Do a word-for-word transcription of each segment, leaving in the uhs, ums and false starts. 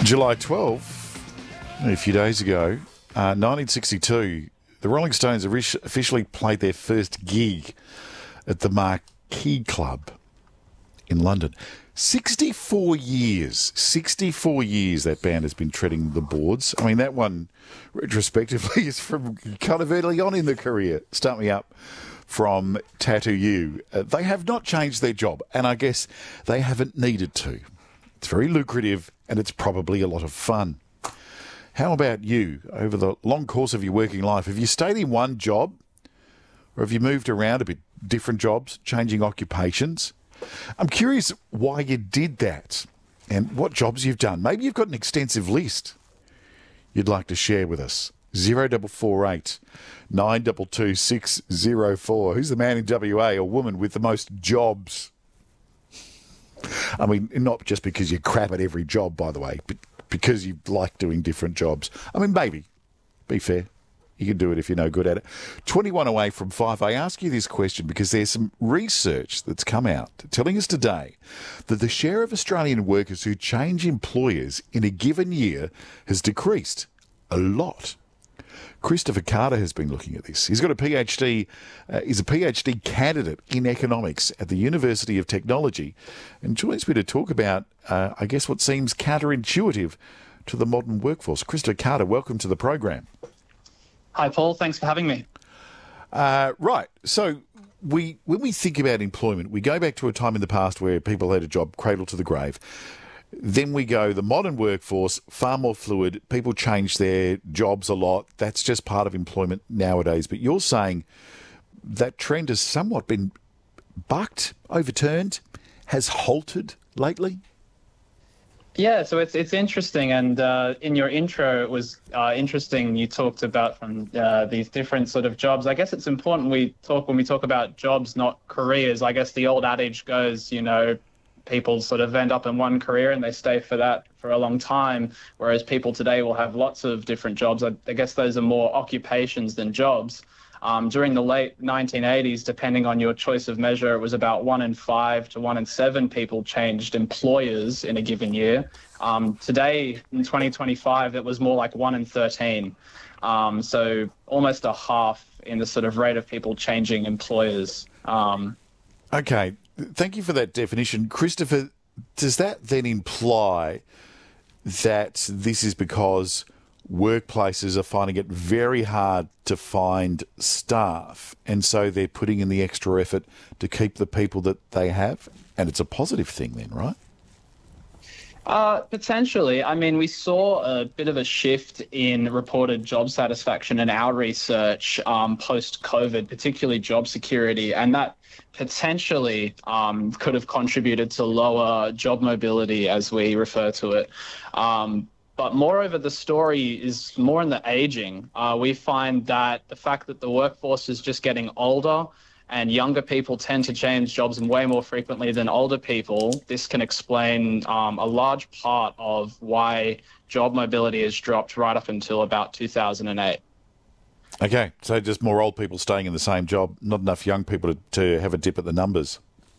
July twelfth, a few days ago, uh, nineteen sixty-two, the Rolling Stones officially played their first gig at the Marquee Club in London. sixty-four years, sixty-four years that band has been treading the boards. I mean, that one, retrospectively, is from kind of early on in the career. Start Me Up from Tattoo You. Uh, they have not changed their job, and I guess they haven't needed to. It's very lucrative, and it's probably a lot of fun. How about you? Over the long course of your working life, have you stayed in one job, or have you moved around a bit, different jobs, changing occupations? I'm curious why you did that and what jobs you've done. Maybe you've got an extensive list you'd like to share with us. Zero double four eight nine double two six zero four. Who's the man in W A or woman with the most jobs? I mean, not just because you're crap at every job, by the way, but because you like doing different jobs. I mean, maybe. Be fair. You can do it if you're no good at it. twenty-one away from five. I ask you this question because there's some research that's come out telling us today that the share of Australian workers who change employers in a given year has decreased a lot. Christopher Carter has been looking at this. He's got a PhD, uh, he's a PhD candidate in economics at the University of Technology and joins me to talk about, uh, I guess, what seems counterintuitive to the modern workforce. Christopher Carter, welcome to the program. Hi, Paul. Thanks for having me. Uh, right. So we, when we think about employment, we go back to a time in the past where people had a job cradle to the grave. Then we go, the modern workforce, far more fluid. People change their jobs a lot. That's just part of employment nowadays. But you're saying that trend has somewhat been bucked, overturned, has halted lately? Yeah, so it's it's interesting. And uh, in your intro, it was uh, interesting. You talked about from uh, these different sort of jobs. I guess it's important we talk when we talk about jobs, not careers. I guess the old adage goes, you know, people sort of end up in one career and they stay for that for a long time, whereas people today will have lots of different jobs. I, I guess those are more occupations than jobs. Um, during the late nineteen eighties, depending on your choice of measure, it was about one in five to one in seven people changed employers in a given year. Um, today, in twenty twenty-five, it was more like one in thirteen. Um, so almost a half in the sort of rate of people changing employers. Um, okay. Thank you for that definition. Christopher, does that then imply that this is because workplaces are finding it very hard to find staff and so they're putting in the extra effort to keep the people that they have? And it's a positive thing then, right? Uh, potentially. I mean, we saw a bit of a shift in reported job satisfaction in our research um, post-COVID, particularly job security, and that potentially um, could have contributed to lower job mobility, as we refer to it. Um, but moreover, the story is more in the aging. Uh, we find that the fact that the workforce is just getting older and younger people tend to change jobs way more frequently than older people, this can explain um, a large part of why job mobility has dropped right up until about two thousand eight. Okay, so just more old people staying in the same job, not enough young people to, to have a dip at the numbers.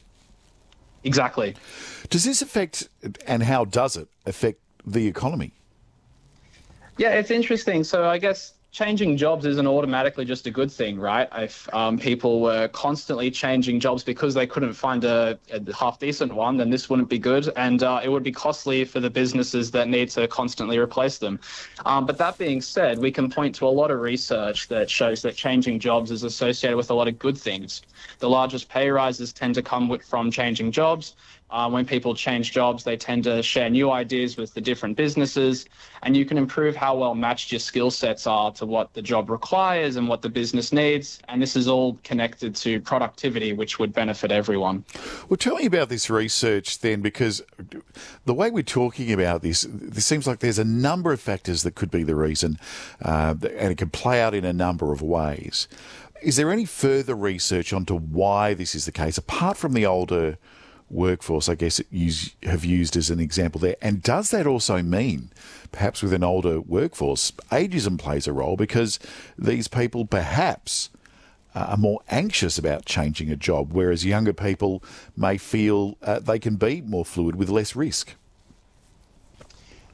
Exactly. Does this affect, and how does it affect the economy? Yeah, it's interesting. So I guess changing jobs isn't automatically just a good thing, right? If um, people were constantly changing jobs because they couldn't find a, a half-decent one, then this wouldn't be good, and uh, it would be costly for the businesses that need to constantly replace them. Um, but that being said, we can point to a lot of research that shows that changing jobs is associated with a lot of good things. The largest pay rises tend to come with, from changing jobs. Uh, when people change jobs, they tend to share new ideas with the different businesses, and you can improve how well matched your skill sets are to what the job requires and what the business needs. And this is all connected to productivity, which would benefit everyone. Well, tell me about this research then, because the way we're talking about this, this seems like there's a number of factors that could be the reason, uh, and it can play out in a number of ways. Is there any further research onto why this is the case, apart from the older workforce, I guess, you have used as an example there? And does that also mean, perhaps with an older workforce, ageism plays a role because these people perhaps uh, are more anxious about changing a job, whereas younger people may feel uh, they can be more fluid with less risk?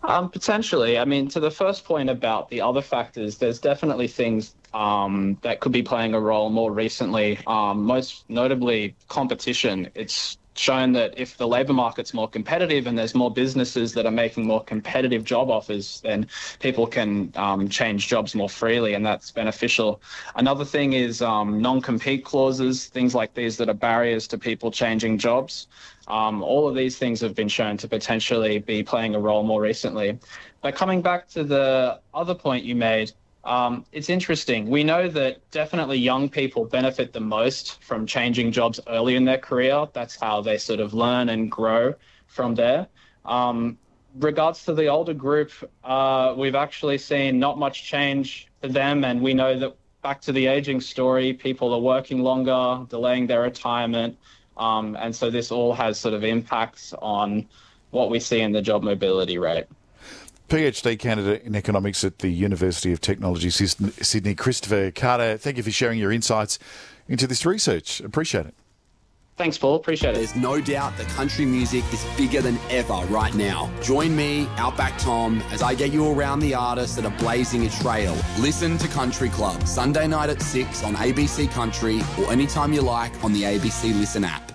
Um, potentially. I mean, to the first point about the other factors, there's definitely things um, that could be playing a role more recently. Um, most notably, competition. It's shown that if the labour market's more competitive and there's more businesses that are making more competitive job offers, then people can um, change jobs more freely, and that's beneficial. Another thing is um, non-compete clauses, things like these that are barriers to people changing jobs. Um, all of these things have been shown to potentially be playing a role more recently. But coming back to the other point you made, um, it's interesting. We know that definitely young people benefit the most from changing jobs early in their career. That's how they sort of learn and grow from there. Um, regards to the older group, uh, we've actually seen not much change for them. And we know that back to the aging story, people are working longer, delaying their retirement. Um, and so this all has sort of impacts on what we see in the job mobility rate. PhD candidate in economics at the University of Technology, Sydney, Christopher Carter, thank you for sharing your insights into this research. Appreciate it. Thanks, Paul. Appreciate it. There's no doubt that country music is bigger than ever right now. Join me, Outback Tom, as I get you around the artists that are blazing a trail. Listen to Country Club, Sunday night at six on A B C Country or anytime you like on the A B C Listen app.